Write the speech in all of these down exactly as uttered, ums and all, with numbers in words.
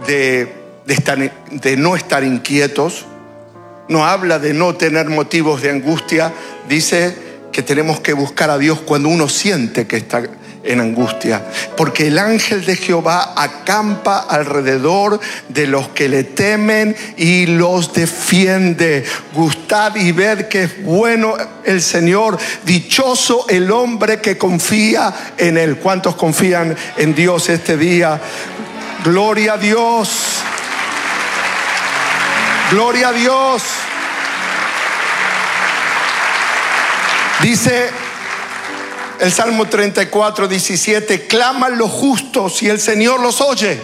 de, de, estar, de no estar inquietos, no habla de no tener motivos de angustia. Dice que tenemos que buscar a Dios cuando uno siente que está en angustia, porque el ángel de Jehová acampa alrededor de los que le temen y los defiende. Gustad y ved que es bueno el Señor, dichoso el hombre que confía en Él. ¿Cuántos confían en Dios este día? Gloria a Dios, gloria a Dios. Dice el Salmo treinta y cuatro, diecisiete, claman los justos y el Señor los oye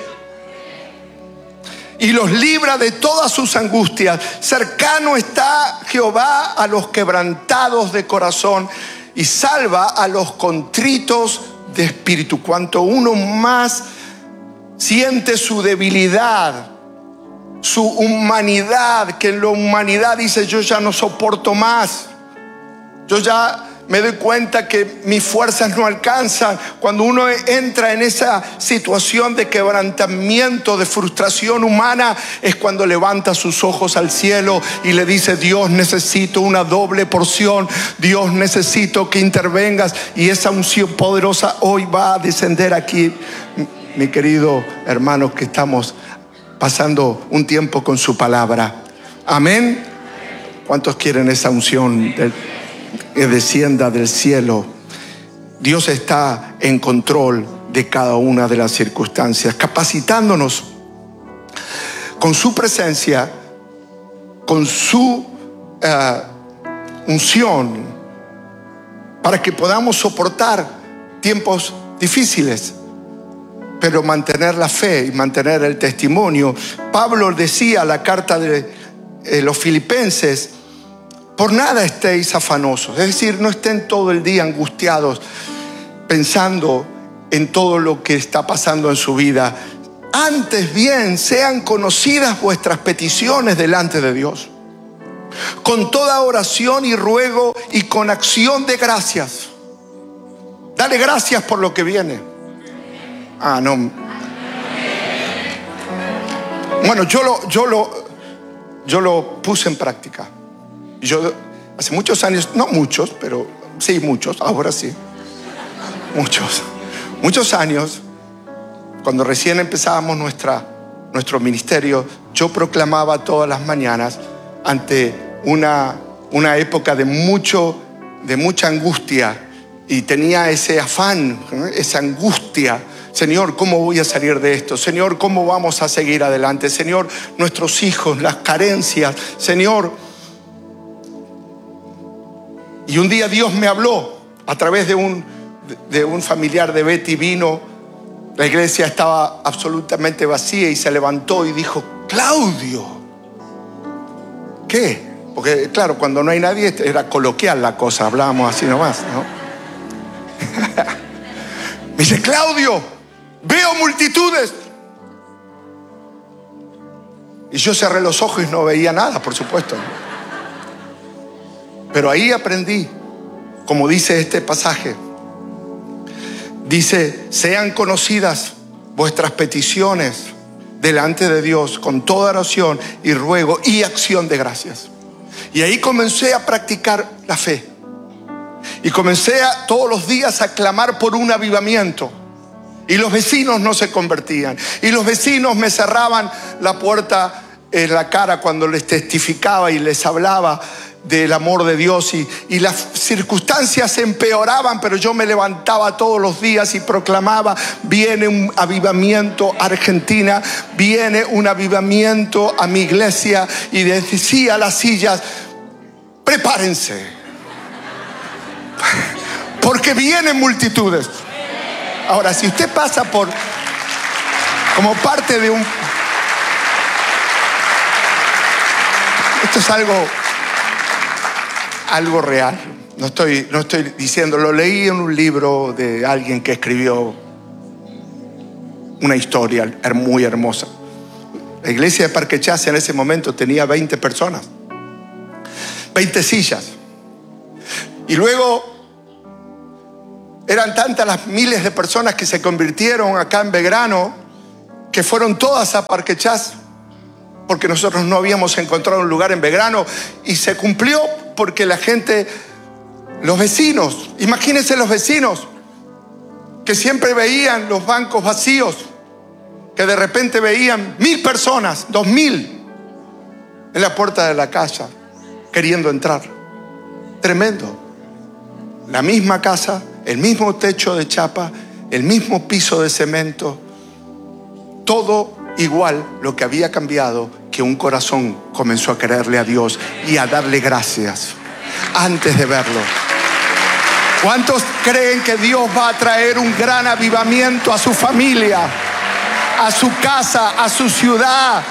y los libra de todas sus angustias. Cercano está Jehová a los quebrantados de corazón y salva a los contritos de espíritu. Cuanto uno más siente su debilidad, su humanidad, que en la humanidad dice: yo ya no soporto más, yo ya me doy cuenta que mis fuerzas no alcanzan. Cuando uno entra en esa situación de quebrantamiento, de frustración humana, es cuando levanta sus ojos al cielo y le dice: Dios, necesito una doble porción. Dios, necesito que intervengas. Y esa unción poderosa hoy va a descender aquí, mi querido hermano, que estamos pasando un tiempo con su palabra. Amén. ¿Cuántos quieren esa unción del que descienda del cielo? Dios está en control de cada una de las circunstancias, capacitándonos con su presencia, con su uh, unción, para que podamos soportar tiempos difíciles, pero mantener la fe y mantener el testimonio. Pablo decía en la carta de eh, los Filipenses: por nada estéis afanosos. Es decir, no estén todo el día angustiados pensando en todo lo que está pasando en su vida. Antes bien, sean conocidas vuestras peticiones delante de Dios, con toda oración y ruego y con acción de gracias. Dale gracias por lo que viene. Ah, no. Bueno, yo lo, yo lo, yo lo puse en práctica. Yo hace muchos años, no muchos, pero sí muchos, ahora sí, muchos, muchos años, cuando recién empezábamos nuestra, nuestro ministerio, yo proclamaba todas las mañanas ante una, una época de, mucho, de mucha angustia, y tenía ese afán, esa angustia. Señor, ¿cómo voy a salir de esto? Señor, ¿cómo vamos a seguir adelante? Señor, nuestros hijos, las carencias, Señor. Y un día Dios me habló a través de un, de un familiar de Betty. Vino, la iglesia estaba absolutamente vacía y se levantó y dijo: Claudio. ¿Qué? Porque claro, cuando no hay nadie era coloquial la cosa, hablábamos así nomás, ¿no? Me dice: Claudio, veo multitudes. Y yo cerré los ojos y no veía nada, por supuesto. Pero ahí aprendí, como dice este pasaje, dice: sean conocidas vuestras peticiones delante de Dios con toda oración y ruego y acción de gracias. Y ahí comencé a practicar la fe. Y comencé a, todos los días a clamar por un avivamiento. Y los vecinos no se convertían. Y los vecinos me cerraban la puerta en la cara cuando les testificaba y les hablaba del amor de Dios, y, y las circunstancias se empeoraban, pero yo me levantaba todos los días y proclamaba: viene un avivamiento a Argentina, viene un avivamiento a mi iglesia. Y decía a las sillas: prepárense, porque vienen multitudes. Ahora, si usted pasa por como parte de un... Esto es algo algo real. No estoy, no estoy diciendo, lo leí en un libro de alguien que escribió una historia muy hermosa. La iglesia de Parque Chas en ese momento tenía veinte personas, veinte sillas. Y luego eran tantas las miles de personas que se convirtieron acá en Belgrano, que fueron todas a Parque Chas, porque nosotros no habíamos encontrado un lugar en Belgrano, y se cumplió porque la gente, los vecinos, imagínense los vecinos, que siempre veían los bancos vacíos, que de repente veían mil personas, dos mil, en la puerta de la casa, queriendo entrar. Tremendo. La misma casa, el mismo techo de chapa, el mismo piso de cemento, todo igual. Lo que había cambiado, que un corazón comenzó a creerle a Dios y a darle gracias antes de verlo. ¿Cuántos creen que Dios va a traer un gran avivamiento a su familia, a su casa, a su ciudad?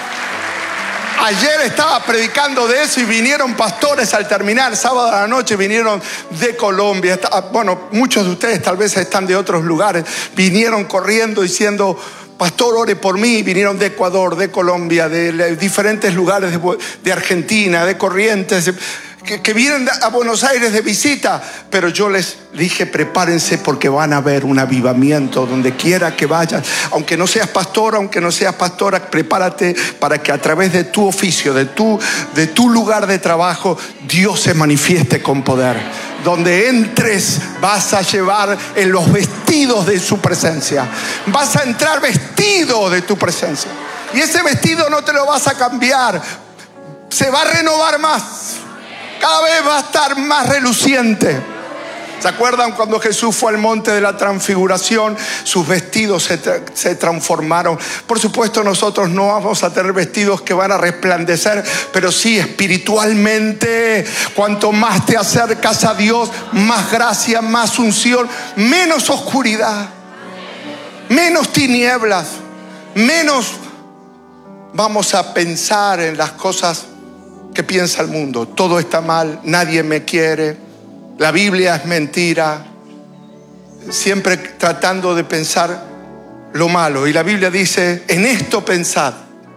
Ayer estaba predicando de eso y vinieron pastores al terminar, sábado a la noche vinieron de Colombia. Bueno, muchos de ustedes tal vez están de otros lugares. Vinieron corriendo diciendo: pastor, ore por mí. Vinieron de Ecuador, de Colombia, de diferentes lugares, de, de Argentina, de Corrientes, que, que vienen a Buenos Aires de visita. Pero yo les dije: prepárense, porque van a ver un avivamiento donde quiera que vayan. Aunque no seas pastor, aunque no seas pastora, prepárate para que a través de tu oficio, de tu, de tu lugar de trabajo, Dios se manifieste con poder. Donde entres, vas a llevar en los vestidos de su presencia. Vas a entrar vestido de tu presencia. Y ese vestido no te lo vas a cambiar. Se va a renovar más. Cada vez va a estar más reluciente. ¿Se acuerdan cuando Jesús fue al monte de la transfiguración? Sus vestidos se, tra- se transformaron. Por supuesto, nosotros no vamos a tener vestidos que van a resplandecer, pero sí espiritualmente. Cuanto más te acercas a Dios, más gracia, más unción, menos oscuridad, menos tinieblas, menos vamos a pensar en las cosas que piensa el mundo. Todo está mal, nadie me quiere, la Biblia es mentira, siempre tratando de pensar lo malo. Y la Biblia dice: en esto pensad.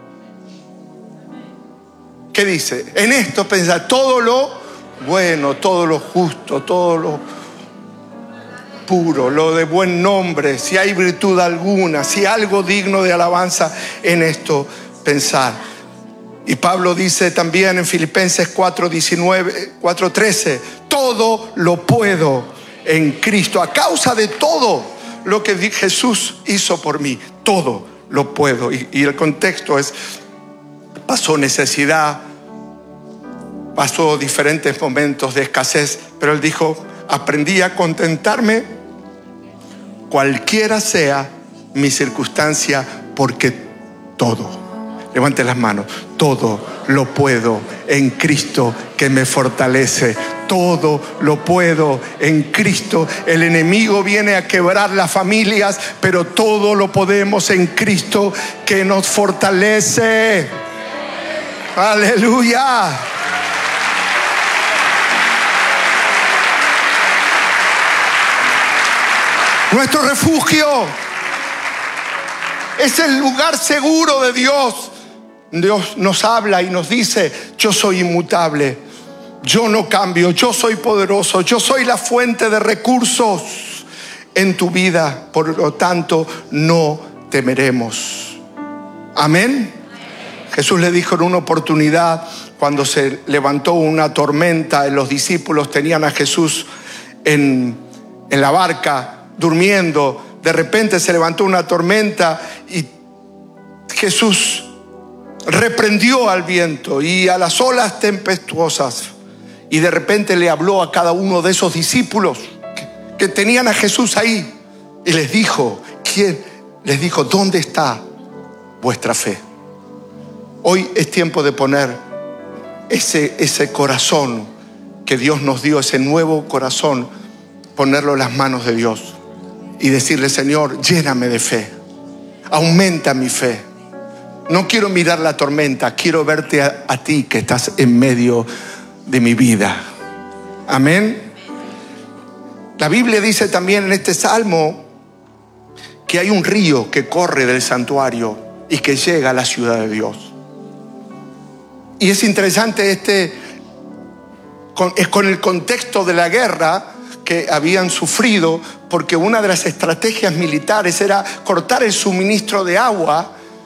¿Qué dice? En esto pensad, todo lo bueno, todo lo justo, todo lo puro, lo de buen nombre, si hay virtud alguna, si algo digno de alabanza, en esto pensad. Y Pablo dice también en Filipenses cuatro diecinueve, cuatro trece: todo lo puedo en Cristo. A causa de todo lo que Jesús hizo por mí, todo lo puedo. Y, y el contexto es: pasó necesidad, pasó diferentes momentos de escasez, pero él dijo: aprendí a contentarme cualquiera sea mi circunstancia, porque todo, levante las manos, todo lo puedo en Cristo que me fortalece. Todo lo puedo en Cristo. El enemigo viene a quebrar las familias, pero todo lo podemos en Cristo que nos fortalece. Aleluya. Nuestro refugio es el lugar seguro de Dios. Dios nos habla y nos dice: yo soy inmutable, yo no cambio, yo soy poderoso, yo soy la fuente de recursos en tu vida. Por lo tanto, no temeremos. Amén. Jesús le dijo en una oportunidad, cuando se levantó una tormenta, los discípulos tenían a Jesús en, en la barca durmiendo. De repente se levantó una tormenta y Jesús reprendió al viento y a las olas tempestuosas, y de repente le habló a cada uno de esos discípulos que, que tenían a Jesús ahí, y les dijo, ¿quién? Les dijo: ¿dónde está vuestra fe? Hoy es tiempo de poner ese, ese corazón que Dios nos dio, ese nuevo corazón, ponerlo en las manos de Dios y decirle: Señor, lléname de fe, aumenta mi fe. No quiero mirar la tormenta, quiero verte a, a ti que estás en medio de mi vida. Amén. La Biblia dice también en este salmo que hay un río que corre del santuario y que llega a la ciudad de Dios. Y es interesante este, con, es con el contexto de la guerra que habían sufrido, porque una de las estrategias militares era cortar el suministro de agua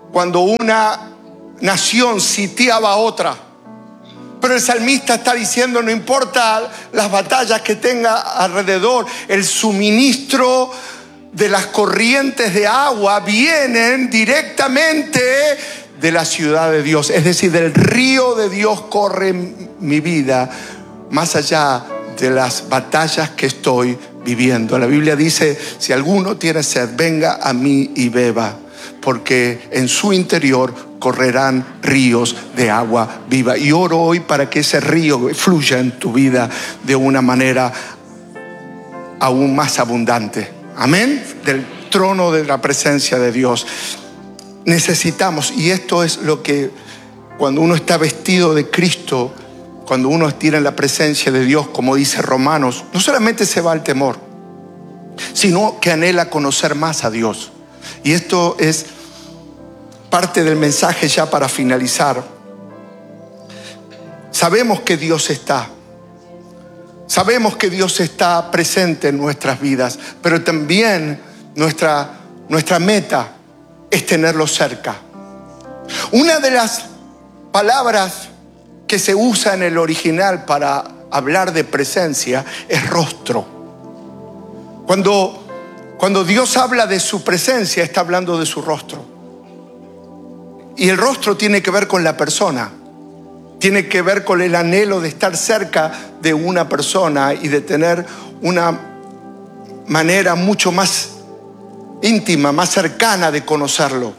cuando una nación sitiaba a otra. Pero el salmista está diciendo, no importa las batallas que tenga alrededor, el suministro de las corrientes de agua vienen directamente de la ciudad de Dios. Es decir, del río de Dios corre mi vida, más allá de las batallas que estoy viviendo. La Biblia dice, si alguno tiene sed, venga a mí y beba, porque en su interior correrán ríos de agua viva. Y oro hoy para que ese río fluya en tu vida de una manera aún más abundante. Amén. Del trono de la presencia de Dios. Necesitamos, y esto es lo que cuando uno está vestido de Cristo, cuando uno tiene en la presencia de Dios, como dice Romanos, no solamente se va el temor, sino que anhela conocer más a Dios. Y esto es parte del mensaje ya para finalizar. Sabemos que Dios está. Sabemos que Dios está presente en nuestras vidas, pero también nuestra, nuestra meta es tenerlo cerca. Una de las palabras que se usa en el original para hablar de presencia es rostro. Cuando, cuando Dios habla de su presencia, está hablando de su rostro. Y el rostro tiene que ver con la persona. Tiene que ver con el anhelo de estar cerca de una persona y de tener una manera mucho más íntima, más cercana de conocerlo.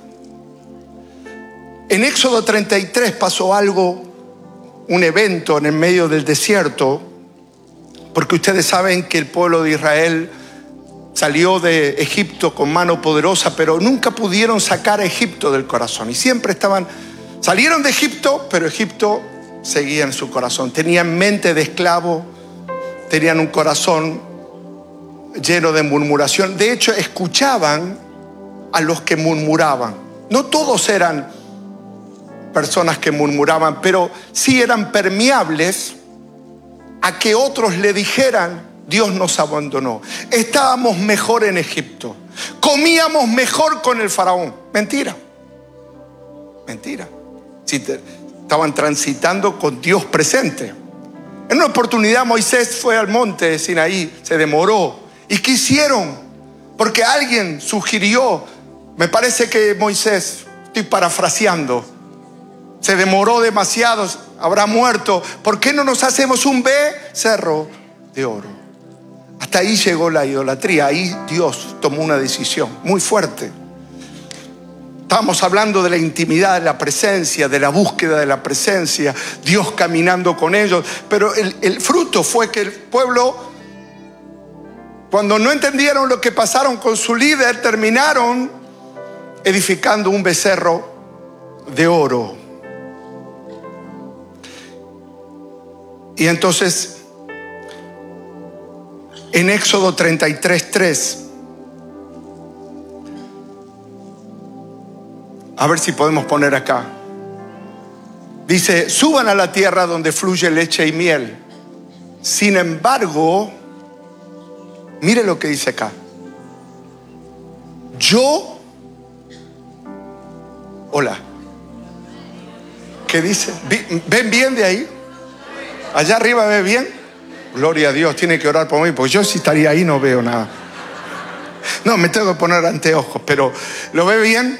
En Éxodo treinta y tres pasó algo, un evento en el medio del desierto, porque ustedes saben que el pueblo de Israel salió de Egipto con mano poderosa, pero nunca pudieron sacar a Egipto del corazón. Y siempre estaban, salieron de Egipto, pero Egipto seguía en su corazón. Tenían mente de esclavo, tenían un corazón lleno de murmuración. De hecho, escuchaban a los que murmuraban. No todos eran personas que murmuraban, pero sí eran permeables a que otros le dijeran, Dios nos abandonó. Estábamos mejor en Egipto. Comíamos mejor con el faraón. Mentira. Mentira. Si te, estaban transitando con Dios presente. En una oportunidad Moisés fue al monte de Sinaí, se demoró. ¿Y qué hicieron? Porque alguien sugirió, me parece que Moisés, estoy parafraseando, se demoró demasiado, habrá muerto. ¿Por qué no nos hacemos un becerro de oro? Hasta ahí llegó la idolatría. Ahí Dios tomó una decisión muy fuerte. Estábamos hablando de la intimidad, de la presencia, de la búsqueda de la presencia, Dios caminando con ellos. Pero el, el fruto fue que el pueblo, cuando no entendieron lo que pasaron con su líder, terminaron edificando un becerro de oro. Y entonces, en Éxodo treinta y tres, tres, a ver si podemos poner acá, dice, suban a la tierra donde fluye leche y miel. Sin embargo, mire lo que dice acá. Yo, hola, ¿qué dice? ¿Ven bien de ahí? Allá arriba, ¿ve bien? Gloria a Dios, tiene que orar por mí, porque yo si estaría ahí no veo nada. No, me tengo que poner anteojos, pero ¿lo ve bien?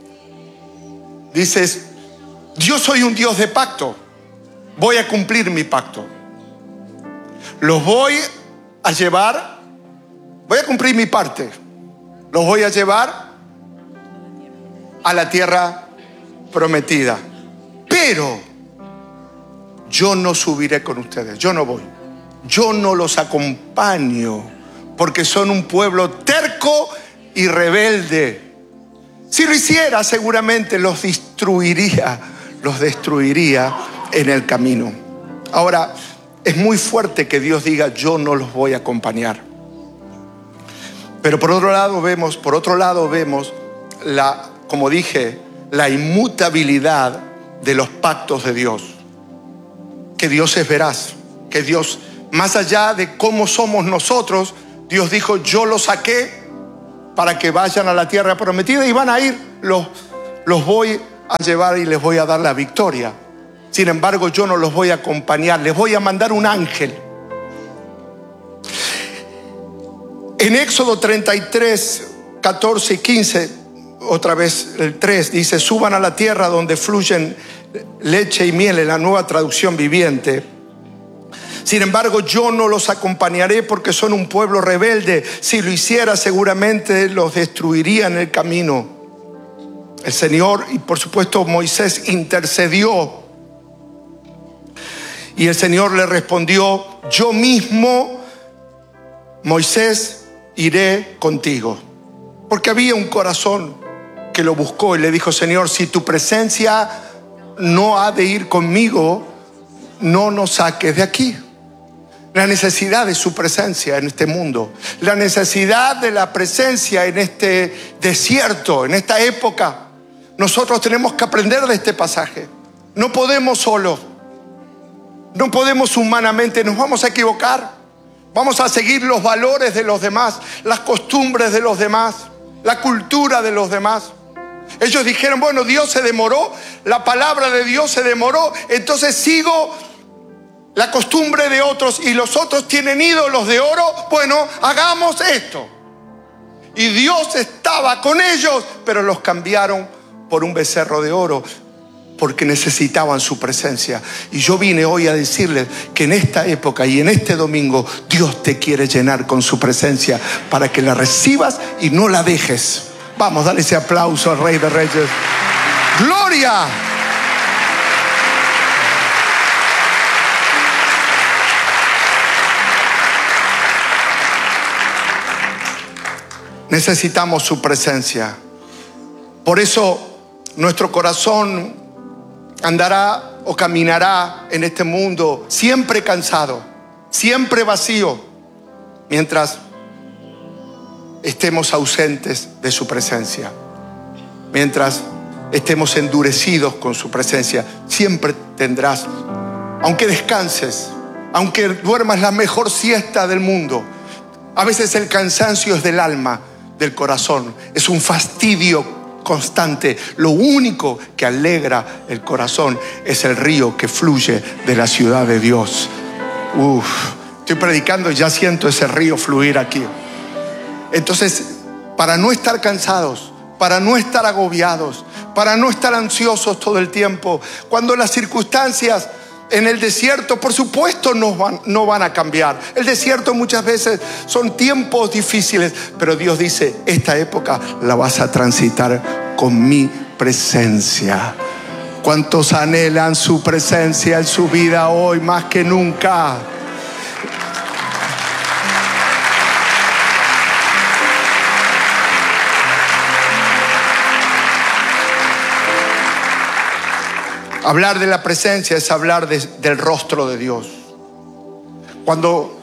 Dices, yo soy un Dios de pacto, voy a cumplir mi pacto. Los voy a llevar, voy a cumplir mi parte. Los voy a llevar a la tierra prometida. Pero yo no subiré con ustedes, yo no voy. Yo no los acompaño porque son un pueblo terco y rebelde. Si lo hiciera, seguramente los destruiría, los destruiría en el camino. Ahora, es muy fuerte que Dios diga, yo no los voy a acompañar. Pero por otro lado vemos, por otro lado vemos la, como dije, la inmutabilidad de los pactos de Dios. Que Dios es veraz, que Dios, más allá de cómo somos nosotros, Dios dijo, yo los saqué para que vayan a la tierra prometida y van a ir. Los, los voy a llevar y les voy a dar la victoria. Sin embargo, yo no los voy a acompañar, les voy a mandar un ángel. En Éxodo treinta y tres, catorce y quince, otra vez el tres, dice: suban a la tierra donde fluyen leche y miel, en la Nueva Traducción Viviente. Sin embargo, yo no los acompañaré porque son un pueblo rebelde. Si lo hiciera, seguramente los destruiría en el camino. El Señor, y por supuesto Moisés, intercedió. Y el Señor le respondió: yo mismo, Moisés, iré contigo. Porque había un corazón que lo buscó y le dijo: Señor, si tu presencia no ha de ir conmigo, no nos saques de aquí. La necesidad de su presencia en este mundo, la necesidad de la presencia en este desierto, en esta época. Nosotros tenemos que aprender de este pasaje. No podemos solo, no podemos humanamente, nos vamos a equivocar. Vamos a seguir los valores de los demás, las costumbres de los demás, la cultura de los demás. Ellos dijeron: bueno, Dios se demoró, la palabra de Dios se demoró, entonces sigo la costumbre de otros, y los otros tienen ídolos de oro. Bueno, hagamos esto. Y Dios estaba con ellos, pero los cambiaron por un becerro de oro, porque necesitaban su presencia. Y yo vine hoy a decirles que en esta época y en este domingo, Dios te quiere llenar con su presencia para que la recibas y no la dejes. Vamos, dale ese aplauso al Rey de Reyes. ¡Gloria! Necesitamos su presencia. Por eso nuestro corazón andará o caminará en este mundo siempre cansado, siempre vacío, mientras estemos ausentes de su presencia, mientras estemos endurecidos con su presencia. Siempre tendrás, aunque descanses, aunque duermas la mejor siesta del mundo, a veces el cansancio es del alma, del corazón, es un fastidio constante. Lo único que alegra el corazón es el río que fluye de la ciudad de Dios. Uf, estoy predicando y ya siento ese río fluir aquí. Entonces, para no estar cansados, para no estar agobiados, para no estar ansiosos todo el tiempo, cuando las circunstancias en el desierto, por supuesto, no van, no van a cambiar. El desierto muchas veces son tiempos difíciles, pero Dios dice: esta época la vas a transitar con mi presencia. ¿Cuántos anhelan su presencia en su vida hoy más que nunca? Hablar de la presencia es hablar de, del rostro de Dios. Cuando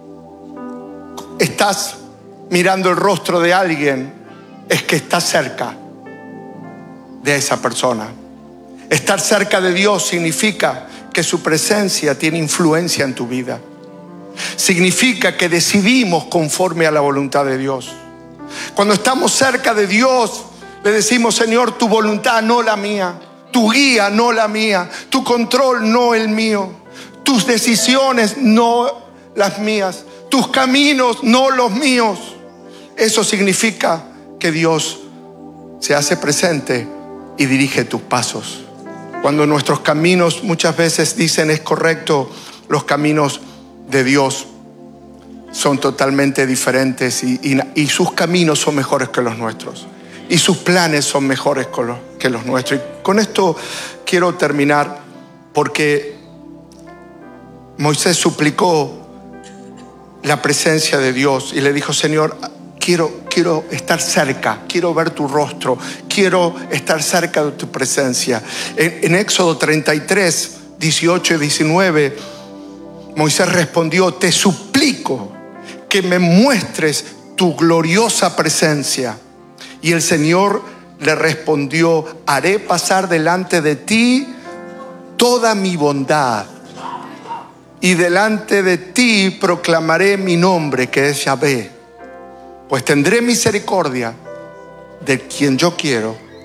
estás mirando el rostro de alguien, es que estás cerca de esa persona. Estar cerca de Dios significa que su presencia tiene influencia en tu vida. Significa que decidimos conforme a la voluntad de Dios. Cuando estamos cerca de Dios, le decimos: Señor, tu voluntad, no la mía. Tu guía, no la mía. Tu control, no el mío. Tus decisiones, no las mías. Tus caminos, no los míos. Eso significa que Dios se hace presente y dirige tus pasos. Cuando nuestros caminos muchas veces dicen es correcto, los caminos de Dios son totalmente diferentes y, y, y sus caminos son mejores que los nuestros. Y sus planes son mejores que los nuestros. Y con esto quiero terminar, porque Moisés suplicó la presencia de Dios y le dijo: Señor, quiero, quiero estar cerca, quiero ver tu rostro, quiero estar cerca de tu presencia. En, en Éxodo treinta y tres, dieciocho y diecinueve, Moisés respondió: te suplico que me muestres tu gloriosa presencia. Y el Señor le respondió: haré pasar delante de ti toda mi bondad, y delante de ti proclamaré mi nombre, que es Yahvé. Pues tendré misericordia de quien yo quiero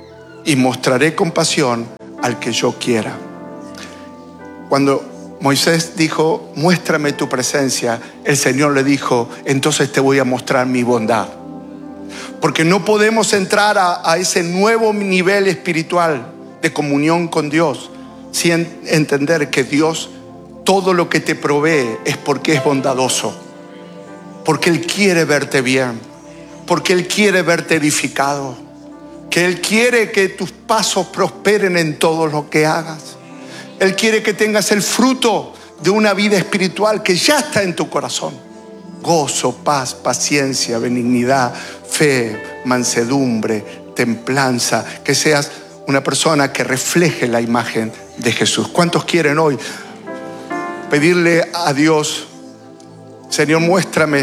y mostraré compasión al que yo quiera. Cuando Moisés dijo, muéstrame tu presencia, el Señor le dijo, entonces te voy a mostrar mi bondad. Porque no podemos entrar a, a ese nuevo nivel espiritual de comunión con Dios sin entender que Dios, todo lo que te provee es porque es bondadoso, porque Él quiere verte bien, porque Él quiere verte edificado, que Él quiere que tus pasos prosperen en todo lo que hagas. Él quiere que tengas el fruto de una vida espiritual que ya está en tu corazón. Gozo, paz, paciencia, benignidad, fe, mansedumbre, templanza. Que seas una persona que refleje la imagen de Jesús. ¿Cuántos quieren hoy pedirle a Dios, Señor, muéstrame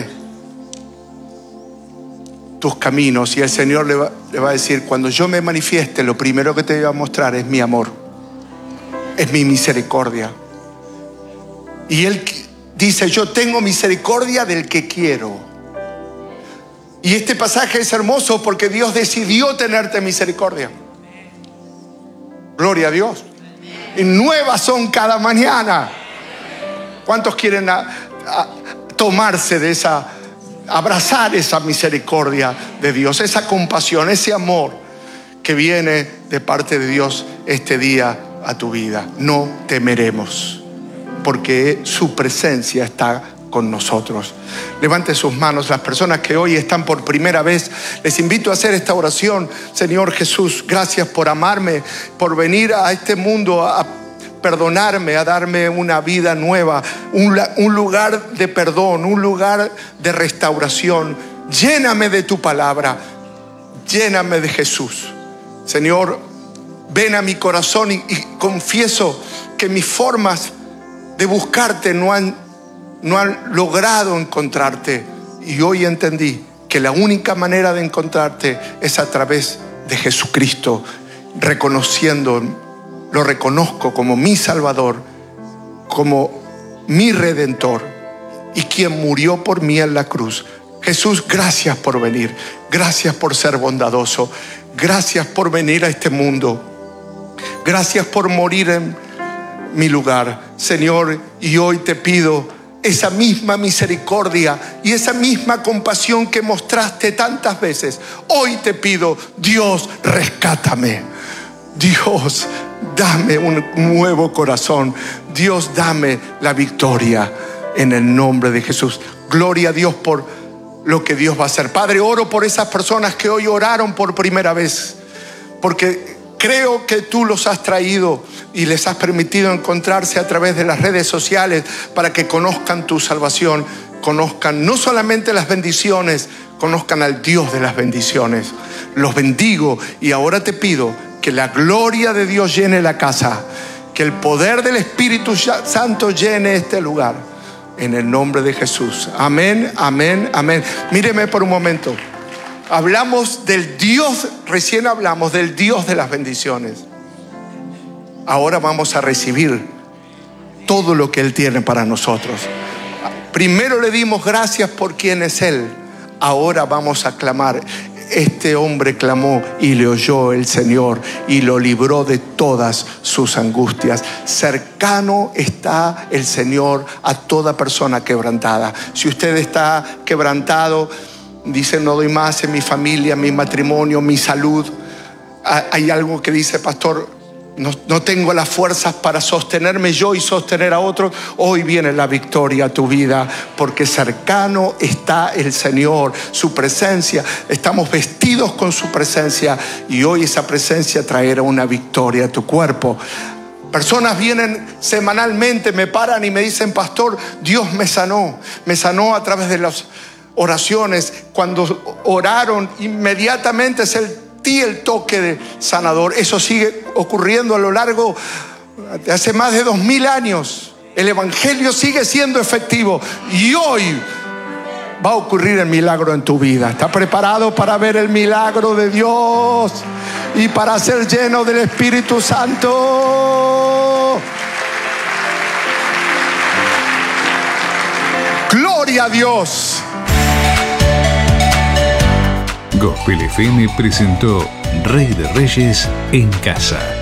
tus caminos? Y el Señor le va, le va a decir, cuando yo me manifieste, lo primero que te voy a mostrar es mi amor. Es mi misericordia. Y Él dice, yo tengo misericordia del que quiero. Y este pasaje es hermoso porque Dios decidió tenerte misericordia. Gloria a Dios. Y nuevas son cada mañana. ¿Cuántos quieren a, a, tomarse de esa, abrazar esa misericordia de Dios, esa compasión, ese amor que viene de parte de Dios este día a tu vida? No temeremos, porque su presencia está con nosotros. Levante sus manos. Las personas que hoy están por primera vez, les invito a hacer esta oración. Señor Jesús, gracias por amarme, por venir a este mundo a perdonarme, a darme una vida nueva, un, un lugar de perdón, un lugar de restauración. Lléname de tu palabra, lléname de Jesús. Señor, ven a mi corazón y, y confieso que mis formas de buscarte no han, no han logrado encontrarte. Y hoy entendí que la única manera de encontrarte es a través de Jesucristo, reconociendo, lo reconozco como mi Salvador, como mi Redentor y quien murió por mí en la cruz. Jesús, gracias por venir, gracias por ser bondadoso, gracias por venir a este mundo, gracias por morir en mi lugar, Señor. Y hoy te pido esa misma misericordia y esa misma compasión que mostraste tantas veces. Hoy te pido, Dios, rescátame. Dios, dame un nuevo corazón. Dios, dame la victoria en el nombre de Jesús. Gloria a Dios por lo que Dios va a hacer. Padre, oro por esas personas que hoy oraron por primera vez, porque creo que tú los has traído y les has permitido encontrarse a través de las redes sociales para que conozcan tu salvación, conozcan no solamente las bendiciones, conozcan al Dios de las bendiciones. Los bendigo y ahora te pido que la gloria de Dios llene la casa, que el poder del Espíritu Santo llene este lugar, en el nombre de Jesús. Amén, amén, amén. Míreme por un momento. Hablamos del Dios, recién hablamos del Dios de las bendiciones. Ahora vamos a recibir todo lo que Él tiene para nosotros. Primero le dimos gracias por quién es Él. Ahora vamos a clamar. Este hombre clamó y le oyó el Señor y lo libró de todas sus angustias. Cercano está el Señor a toda persona quebrantada. Si usted está quebrantado, dice, no doy más en mi familia, mi matrimonio, mi salud. Hay algo que dice, pastor, no, no tengo las fuerzas para sostenerme yo y sostener a otros. Hoy viene la victoria a tu vida, porque cercano está el Señor, su presencia. Estamos vestidos con su presencia y hoy esa presencia traerá una victoria a tu cuerpo. Personas vienen semanalmente, me paran y me dicen, pastor, Dios me sanó. Me sanó a través de las oraciones. Cuando oraron, inmediatamente se el toque de sanador. Eso sigue ocurriendo a lo largo de hace más de dos mil años. El evangelio sigue siendo efectivo y hoy va a ocurrir el milagro en tu vida. ¿Estás preparado para ver el milagro de Dios y para ser lleno del Espíritu Santo? Gloria a Dios. Gospel F M presentó Rey de Reyes en Casa.